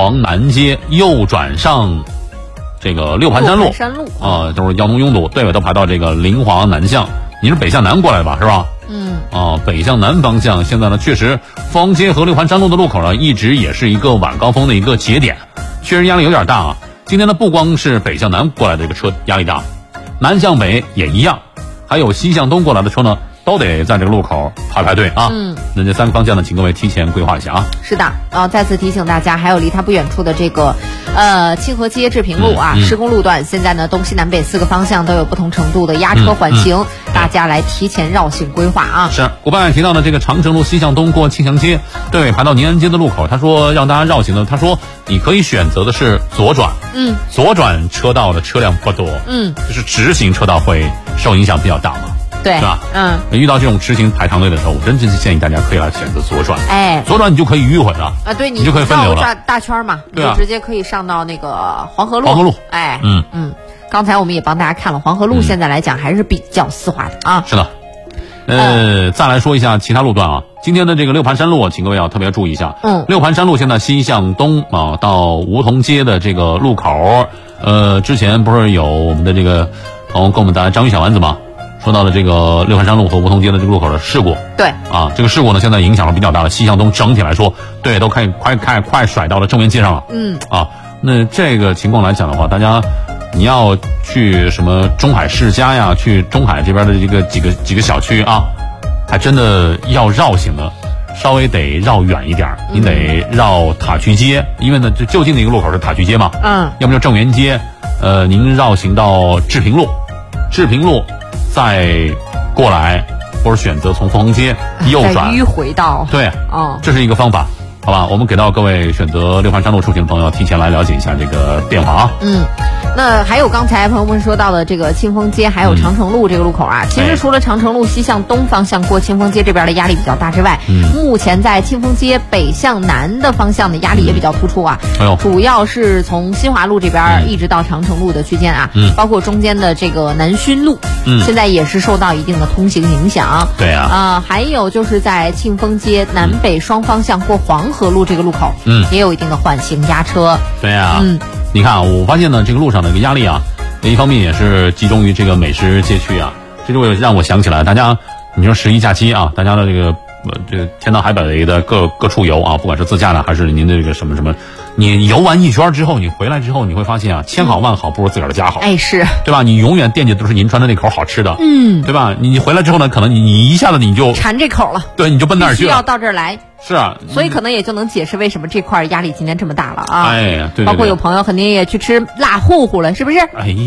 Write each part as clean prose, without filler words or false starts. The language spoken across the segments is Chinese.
黄南街，右转上这个六盘山路都是交通拥堵，队尾都排到这个临华南向。你是北向南过来的吧，是吧？北向南方向，现在呢确实凤凰街和六盘山路的路口呢，一直也是一个晚高峰的一个节点，确实压力有点大啊。今天呢不光是北向南过来的这个车压力大，南向北也一样，还有西向东过来的车呢，都得在这个路口排队啊。那这3个方向呢，请各位提前规划一下啊。 是的，再次提醒大家，还有离它不远处的这个清河街志平路啊，施工路段，现在呢东西南北4个方向都有不同程度的压车缓行，大家来提前绕行规划啊。 是，伙伴也提到的这个长城路西向东过庆祥街，队尾排到宁安街的路口，他说让大家绕行呢，他说你可以选择的是左转，左转车道的车辆不多，就是直行车道会受影响比较大嘛。 对， 是吧？遇到这种直行排长队的时候，我真是建议大家可以来选择左转。左转你就可以迂回了啊， 对， 你就可以分流了， 大圈嘛，你就直接可以上到那个黄河路。刚才我们也帮大家看了黄河路，现在来讲还是比较丝滑的啊。 是的，再来说一下其他路段啊。今天的这个六盘山路，请各位要特别注意一下。六盘山路现在西向东啊，到梧桐街的这个路口，之前不是有我们的这个朋友跟我们张宇小丸子吗？说到了这个六盘山路和梧桐街的这个路口的事故， 对啊，这个事故呢现在影响了比较大的西向东，整体来说，对，都快甩到了正源街上了。那这个情况来讲的话，大家你要去什么中海世家呀，去中海这边的这个几个小区啊，还真的要绕行的，稍微得绕远一点，你得绕塔渠街，因为呢这就近的一个路口是塔渠街嘛，要么就正源街，您绕行到志平路。再过来，或者选择从凤凰街右转， 再迂回到对，这是一个方法，好吧？我们给到各位选择六盘山路出行的朋友，提前来了解一下这个变化啊。 那还有刚才朋友们说到的这个清风街，还有长城路这个路口啊，其实除了长城路西向东方向过清风街这边的压力比较大之外，目前在清风街北向南的方向的压力也比较突出啊。主要是从新华路这边一直到长城路的区间啊，包括中间的这个南薰路，现在也是受到一定的通行影响。 对啊， 还有就是在庆丰街南北双方向过黄河路这个路口，也有一定的缓行压车。 对啊，你看啊，我发现呢，这个路上的一个压力啊，一方面也是集中于这个美食街区啊，这就让我想起来，大家你说11假期啊，大家的这个天南海北的各处游啊，不管是自驾的还是您的这个什么，你游完一圈之后，你回来之后，你会发现啊，千好万好不如自个儿的家好。 是， 对吧？你永远惦记的都是银川的那口好吃的，对吧？你回来之后呢，可能你一下子你就馋这口了， 对，你就奔那儿去了， 需要到这儿来。 是啊， 所以可能也就能解释为什么这块压力今天这么大了啊！ 对， 包括有朋友肯定也去吃辣糊糊了，是不是？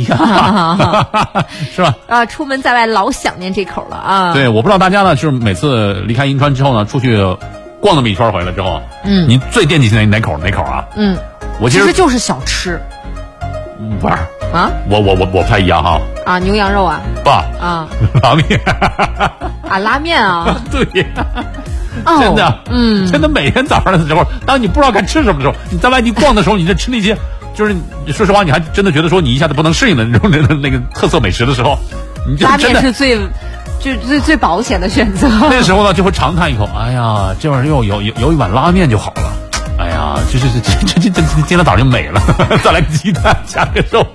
是吧？ 出门在外老想念这口了啊！ 对，我不知道大家呢，就是每次离开银川之后呢，出去逛那么一圈回来之后，你最惦记现在哪口啊？我其实就是小吃， 不是啊？ 我不太一样哈。 牛羊肉啊？ 不拉面拉面啊？ 对。真的，真的每天早上的时候，当你不知道该吃什么的时候，你在外地逛的时候，你在吃那些，就是说实话，你还真的觉得说你一下子不能适应的那种那个特色美食的时候，你就真的拉面是最保险的选择。 那时候呢，就会长叹一口，哎呀，这玩意儿有一碗拉面就好了。哎呀，这今天早上就美了，再来个鸡蛋加个肉。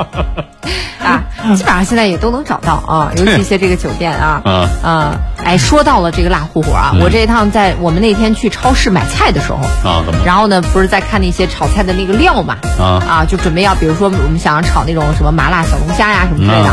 基本上现在也都能找到啊，尤其一些这个酒店啊，说到了这个辣糊糊啊，我这一趟在我们那天去超市买菜的时候然后呢不是在看那些炒菜的那个料嘛，就准备要比如说我们想要炒那种什么麻辣小龙虾呀什么之类的